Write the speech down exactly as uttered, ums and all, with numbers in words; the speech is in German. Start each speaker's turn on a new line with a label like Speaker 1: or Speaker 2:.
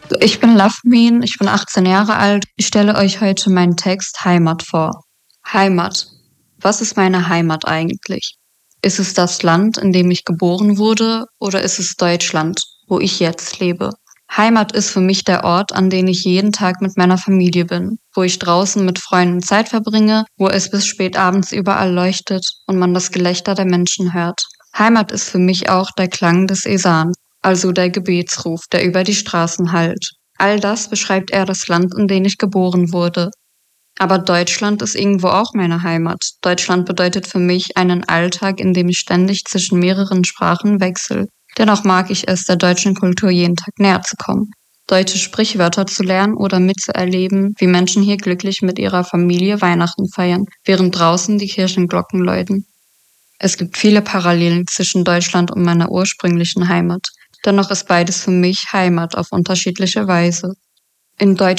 Speaker 1: Ich bin Lovemin, ich bin achtzehn Jahre alt. Ich stelle euch heute meinen Text Heimat vor. Heimat. Was ist meine Heimat eigentlich? Ist es das Land, in dem ich geboren wurde, oder ist es Deutschland, wo ich jetzt lebe? Heimat ist für mich der Ort, an dem ich jeden Tag mit meiner Familie bin, wo ich draußen mit Freunden Zeit verbringe, wo es bis spät abends überall leuchtet und man das Gelächter der Menschen hört. Heimat ist für mich auch der Klang des Esan, also der Gebetsruf, der über die Straßen hallt. All das beschreibt eher das Land, in dem ich geboren wurde. Aber Deutschland ist irgendwo auch meine Heimat. Deutschland bedeutet für mich einen Alltag, in dem ich ständig zwischen mehreren Sprachen wechsle. Dennoch mag ich es, der deutschen Kultur jeden Tag näher zu kommen, deutsche Sprichwörter zu lernen oder mitzuerleben, wie Menschen hier glücklich mit ihrer Familie Weihnachten feiern, während draußen die Kirchenglocken läuten. Es gibt viele Parallelen zwischen Deutschland und meiner ursprünglichen Heimat. Dennoch ist beides für mich Heimat auf unterschiedliche Weise. In Deutschland